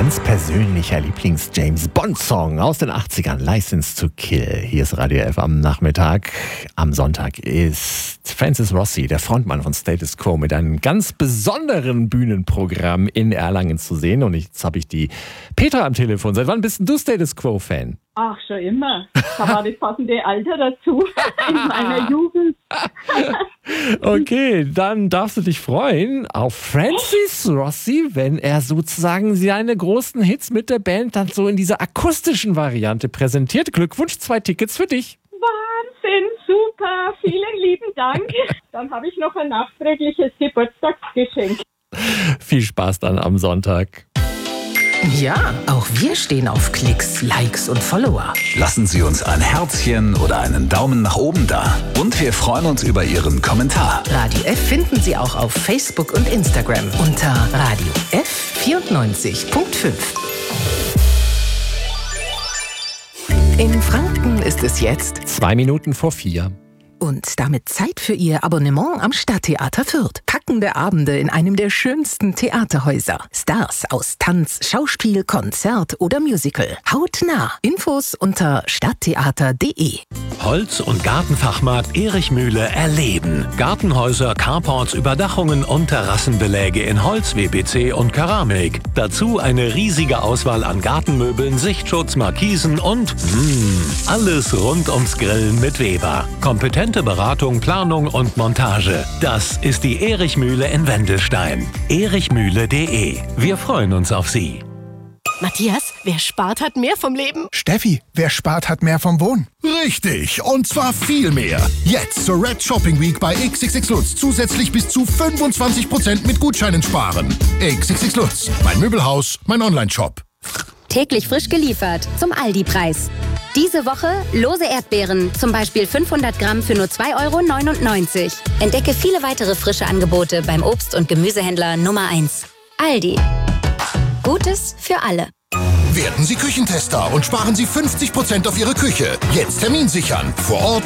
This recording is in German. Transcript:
ganz persönlicher Lieblings-James-Bond-Song aus den 80ern, License to Kill. Hier ist Radio F am Nachmittag. Am Sonntag ist Francis Rossi, der Frontmann von Status Quo, mit einem ganz besonderen Bühnenprogramm in Erlangen zu sehen. Und jetzt habe ich die Petra am Telefon. Seit wann bist denn du Status Quo-Fan? Ach, schon immer. Da war das passende Alter dazu in meiner Jugend. Okay, dann darfst du dich freuen auf Francis Rossi, wenn er sozusagen seine großen Hits mit der Band dann so in dieser akustischen Variante präsentiert. Glückwunsch, 2 Tickets für dich. Wahnsinn, super, vielen lieben Dank. Dann habe ich noch ein nachträgliches Geburtstagsgeschenk. Viel Spaß dann am Sonntag. Ja, auch wir stehen auf Klicks, Likes und Follower. Lassen Sie uns ein Herzchen oder einen Daumen nach oben da. Und wir freuen uns über Ihren Kommentar. Radio F finden Sie auch auf Facebook und Instagram unter Radio F 94.5. In Franken ist es jetzt 2 Minuten vor 4. und damit Zeit für Ihr Abonnement am Stadttheater Fürth. Packende Abende in einem der schönsten Theaterhäuser. Stars aus Tanz, Schauspiel, Konzert oder Musical. Hautnah. Infos unter stadttheater.de. Holz- und Gartenfachmarkt Erich Mühle erleben. Gartenhäuser, Carports, Überdachungen und Terrassenbeläge in Holz, WPC und Keramik. Dazu eine riesige Auswahl an Gartenmöbeln, Sichtschutz, Markisen und alles rund ums Grillen mit Weber. Kompetente Beratung, Planung und Montage. Das ist die Erich Mühle in Wendelstein. erichmühle.de. Wir freuen uns auf Sie. Matthias, wer spart, hat mehr vom Leben. Steffi, wer spart, hat mehr vom Wohnen. Richtig, und zwar viel mehr. Jetzt zur Red Shopping Week bei XXX Lutz zusätzlich bis zu 25% mit Gutscheinen sparen. XXX Lutz, mein Möbelhaus, mein Online-Shop. Täglich frisch geliefert zum Aldi-Preis. Diese Woche lose Erdbeeren, zum Beispiel 500 Gramm für nur 2,99 €. Entdecke viele weitere frische Angebote beim Obst- und Gemüsehändler Nummer 1. Aldi. Gutes für alle. Werden Sie Küchentester und sparen Sie 50% auf Ihre Küche. Jetzt Termin sichern. Vor Ort